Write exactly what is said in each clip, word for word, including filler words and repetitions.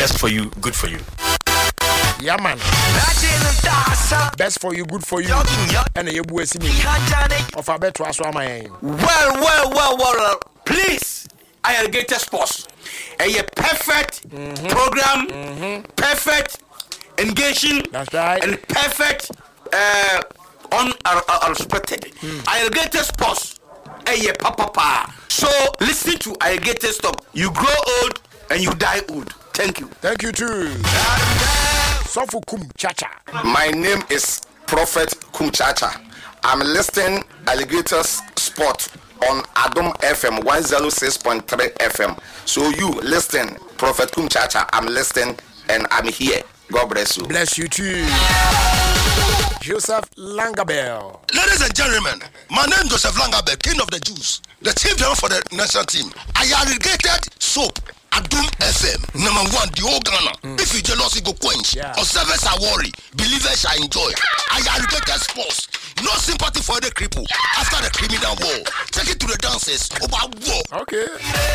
best for you, good for you. Yeah, man. Best for you, good for you. And you will see me. Of a better as well, my Well, well, well, well. Please, Alligator Sports. A perfect mm-hmm. program, mm-hmm. perfect engaging. That's right. And perfect uh, on unexpected. Mm. Alligator Sports. A papa pa. So listen to Alligator Stop. You grow old and you die old. Thank you. Thank you too. Sofu Kum Chacha. My name is Prophet Kum Chacha. I'm listening Alligators Sport on Adom F M one oh six point three F M. So you listen, Prophet Kum Chacha. I'm listening and I'm here. God bless you. Bless you too. Joseph Langabell. Ladies and gentlemen, my name is Joseph Langabell, King of the Jews, the chief general for the national team. I Alligated soap. Adum F M, number one, the old Ghana. Mm. If you jealousy go quench, yeah. Or service are worry, believers shall enjoy. I Alligated Sports. No sympathy for the cripple after the criminal war. Take it to the dances about war. Okay.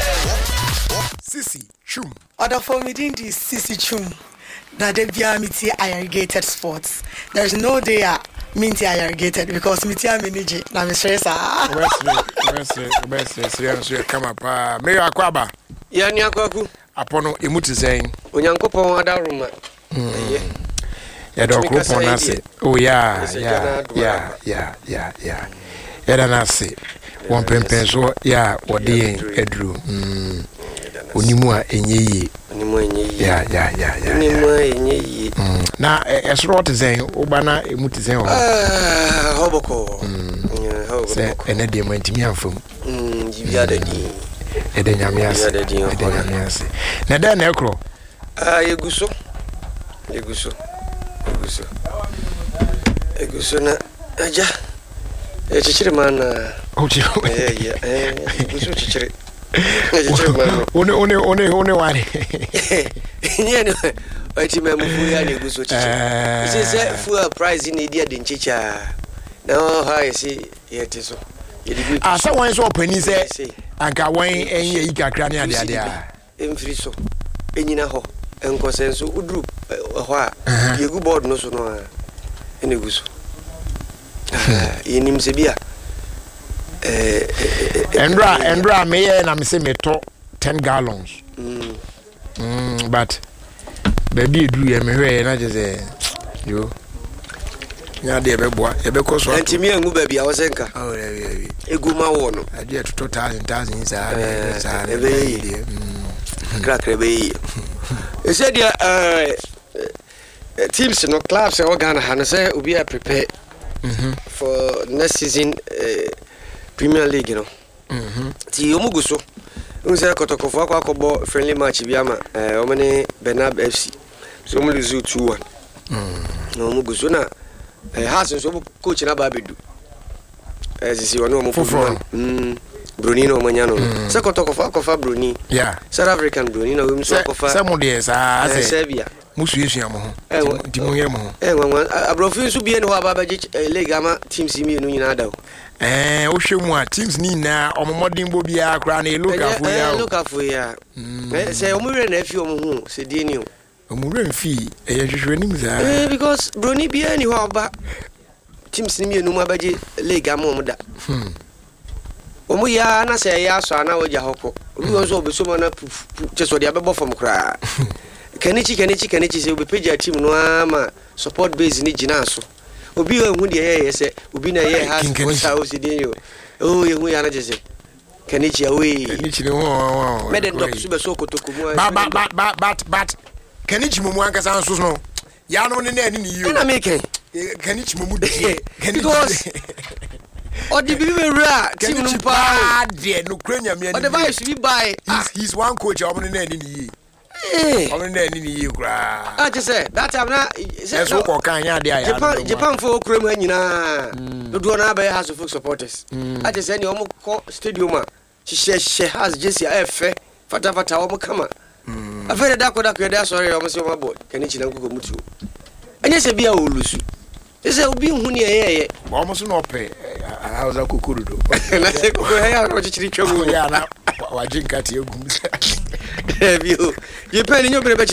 Sisi Chum. Other for me, didn't Sisi Chum. Now they be a I Alligated Sports. There's no day I minty I Alligated because me tia manage. Now me stress ah. Best, best, best, best. Come up. May I kwaba? Ya ni akwaku apono emuti zen onyankopon adaruma eh ya dokopon ase oh ya ya ya ya ya ya era nase won pempenso ya wode edru mm onimu a enyeyi onimu enyeyi ya ya ya ya onimu enyeyi na esro te zen oba na emuti zen ho ah hoboko mm se enede mantimi amfam mm jibia dadi ede nyamiase ede nyamiase na da na ekro ah yeguso yeguso yeguso yeguso na aja e chichire mana o chi eh ya eh yeguso chichire chichire mana one one one one wani nyene o ti memu fu ya yeguso chichire ise se fu price ni dia de nchicha na ha isi yete so ah so one so opani say anka wan enye yi kakra ne ade ade a emfiri so enyina ho enkosenso udru ho a yegu board no so no a enegu so yenim se bia eh endra endra me ye na me se me to ten gallons mm mm but baby du ye me hwe na je say yo nya de beboa e be koso antimi engu ba bia wosenka oh yeah yeah egu ma wo no ade to thousand thousand sa na sa e be crack e be e said dia eh teams no clubs e Ghana ha no say obi a prepare mhm for next season uh, Premier League you know mhm ti omugu so unse kotokofo akwa akobo friendly match bi ama eh omene Benab F C so mo lose two one mhm no omugu so na eh has so coach na ba bedu eh sisi wono mo fofo mm Bruni no manyano se kotokofo akofa Bruni yeah South African Bruni na we so akofa se mo de sa se Serbia musu yesu am ho di mo yem ho eh wan abrofin su bie no aba ba league ama teams mi enu nyina da eh o hwemu a teams ni na omomodin bo bia akra na local fo ya eh local fo ya eh se omure na afi omo hu se die ni o omure mfi eh hwehwe nim za eh because Bruni bia ni ho aba teams ni mi enu ma baje league ama omo da hmm omo ya na se ya so ana woja hoko obi won so obeso ma na cheso dia bebo fom kra kanichi kanichi kanichi se obi page team no ama support base ni gina so obi hu de ye se obi na ye has won o si de yo oh ye hu ya na jese kanichi awe kanichi ne ho me de dok su be so kotoku mu ba ba ba ba but kanichi mu mu anka san so no ya no ne na ni ni yo na me ken kanichi mu mu de because or the baby ra team no pa de no kranya me or the vice we buy he's he's one coach o mo ne na ni ni eh o mo ne na ni ni kra ah just say that time na say so ko kan ya de aya Japan Japan for krom anyina do do na ba has of supporters ah just say ni o mo ko stadium a she she has just ya efe fata fata o mo kama afere da ko da ko da sorry o mo se o mo boy kanichi na ko mutu anya se bia o lusu ese obi hu ni eyeye almost no pay hauza kukurudo na se ko ya ro chichiri chomu ya na wajinka ti egum bio je pe ni nyobre